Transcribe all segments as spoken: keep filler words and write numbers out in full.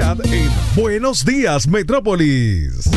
movilidad en Buenos Días Metrópolis.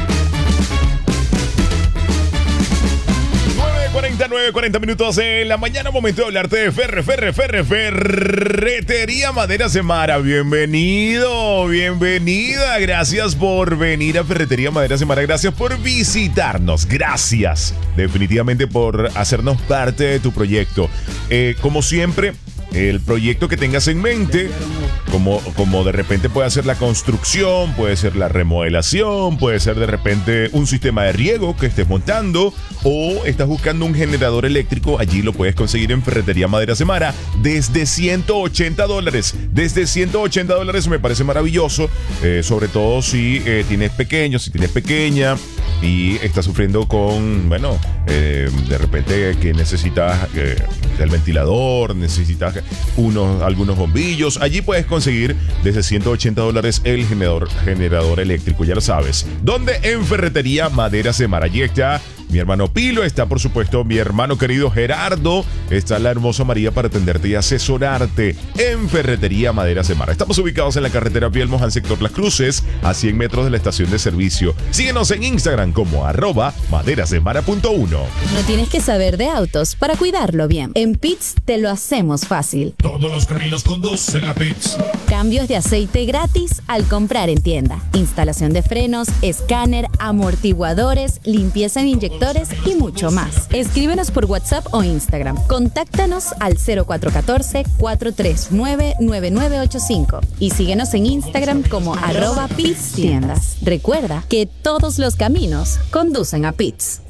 cuarenta, nueve, cuarenta minutos en la mañana, momento de hablarte de Ferre, Ferre, Ferre, Ferretería Madera Semara. Bienvenido, bienvenida. Gracias por venir a Ferretería Madera Semara. Gracias por visitarnos. Gracias, definitivamente, por hacernos parte de tu proyecto. Eh, como siempre, el proyecto que tengas en mente, como, como de repente puede ser la construcción, puede ser la remodelación, puede ser de repente un sistema de riego que estés montando, o estás buscando un generador eléctrico, allí lo puedes conseguir en Ferretería Madera Semara desde ciento ochenta dólares. Desde ciento ochenta dólares me parece maravilloso, eh, sobre todo si eh, tienes pequeño, si tienes pequeña y estás sufriendo con, bueno, eh, de repente que necesitas eh, el ventilador, necesitas unos, algunos bombillos. Allí puedes conseguir desde ciento ochenta dólares el generador, generador eléctrico, ya lo sabes. ¿Dónde? En Ferretería Madera Semara. Allí está mi hermano Pilo, está por supuesto mi hermano querido Gerardo, está la hermosa María para atenderte y asesorarte en Ferretería Madera Semara. Estamos ubicados en la carretera Piel Moján, sector Las Cruces, a cien metros de la estación de servicio. Síguenos en Instagram como arroba maderasemara punto uno. No tienes que saber de autos para cuidarlo bien. En Pitts te lo hacemos fácil. Todos los caminos conducen a Pitts. Cambios de aceite gratis al comprar en tienda. Instalación de frenos, escáner, amortiguadores, limpieza de inyectores y mucho más. Escríbenos por WhatsApp o Instagram. Contáctanos al cero cuatro uno cuatro, cuatro tres nueve, nueve nueve ocho cinco y síguenos en Instagram como arroba Pitts Tiendas. Recuerda que todos los caminos conducen a Pitts.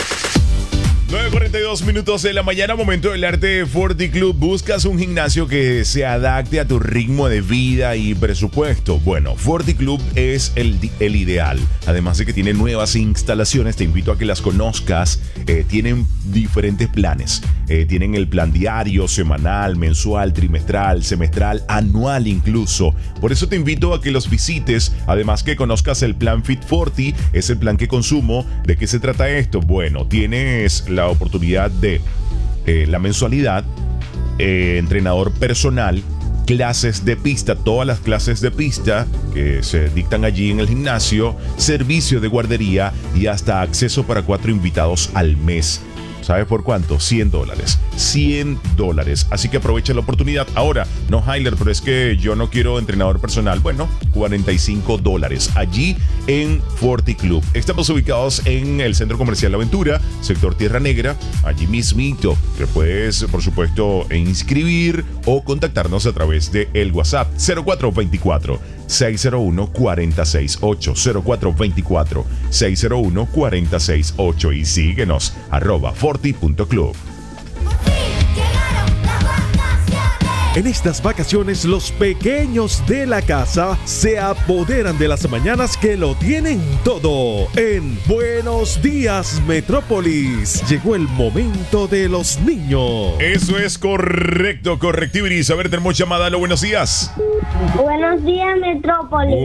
nueve cuarenta y dos minutos de la mañana, momento del arte de Forti Club. ¿Buscas un gimnasio que se adapte a tu ritmo de vida y presupuesto? Bueno, Forti Club es el, el ideal. Además de que tiene nuevas instalaciones, te invito a que las conozcas. Eh, tienen diferentes planes. Eh, tienen el plan diario, semanal, mensual, trimestral, semestral, anual incluso. Por eso te invito a que los visites. Además que conozcas el plan Fit Forti, es el plan que consumo. ¿De qué se trata esto? Bueno, tienes la oportunidad de eh, la mensualidad, eh, entrenador personal, clases de pista, todas las clases de pista que se dictan allí en el gimnasio, servicio de guardería y hasta acceso para cuatro invitados al mes. ¿Sabes por cuánto? cien dólares. cien dólares. Así que aprovecha la oportunidad. Ahora, no, Hyler, pero es que yo no quiero entrenador personal. Bueno, cuarenta y cinco dólares. Allí en Forti Club. Estamos ubicados en el Centro Comercial La Aventura, sector Tierra Negra. Allí mismito. Te puedes, por supuesto, inscribir o contactarnos a través de el WhatsApp cero cuatro dos cuatro, seis cero uno, cuatro seis ocho. cero cuatro dos cuatro, seis cero uno, cuatro seis ocho. Y síguenos, arroba forti punto club. En estas vacaciones, los pequeños de la casa se apoderan de las mañanas que lo tienen todo. En Buenos Días Metrópolis, llegó el momento de los niños. Eso es correcto, correctiviris. A ver, tenemos llamada. Aló, buenos días. Buenos días, Metrópolis.